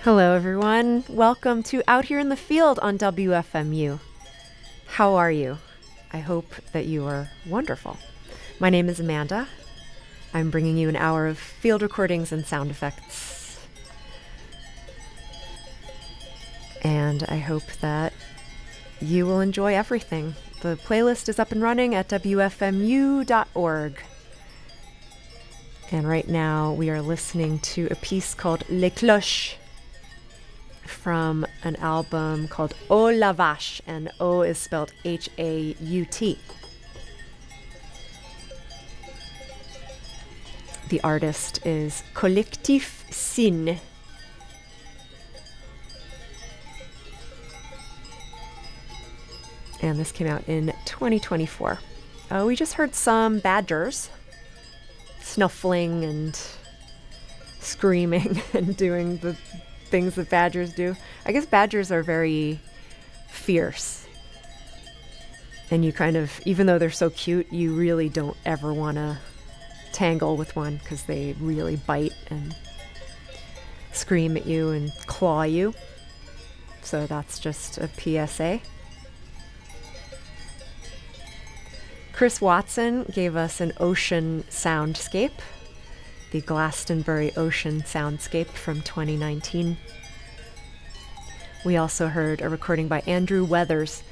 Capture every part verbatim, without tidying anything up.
Hello, everyone. Welcome to Out Here in the Field on W F M U. How are you? I hope that you are wonderful. My name is Amanda. I'm bringing you an hour of field recordings and sound effects. And I hope that you will enjoy everything. The playlist is up and running at W F M U dot org. And right now we are listening to a piece called Les Cloches from an album called O La Vache, and O is spelled H A U T. The artist is Collectif Sin. And this came out in twenty twenty-four. Uh, we just heard some badgers snuffling and screaming and doing the things that badgers do. I guess badgers are very fierce. And you kind of, even though they're so cute, you really don't ever want to tangle with one because they really bite and scream at you and claw you. So that's just a P S A. Chris Watson gave us an ocean soundscape, the Glastonbury Ocean Soundscape from twenty nineteen. We also heard a recording by Andrew Weathers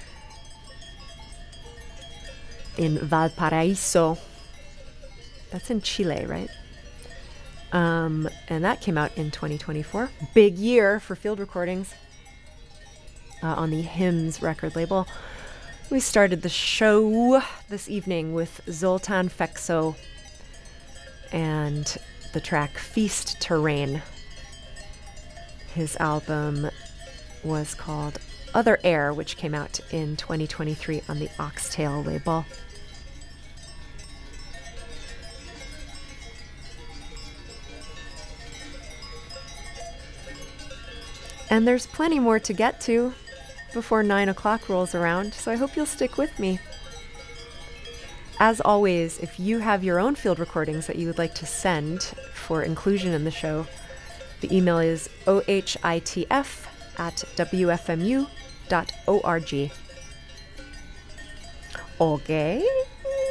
in Valparaiso. That's in Chile, right? Um, and that came out in twenty twenty-four. Big year for field recordings uh, on the Hymns record label. We started the show this evening with Zoltan Fexo and the track Feast Terrain. His album was called Other Air, which came out in twenty twenty-three on the Oxtail label. And there's plenty more to get to before nine o'clock rolls around, so I hope you'll stick with me. As always, if you have your own field recordings that you would like to send for inclusion in the show, the email is ohitf at W F M U dot org. Okay.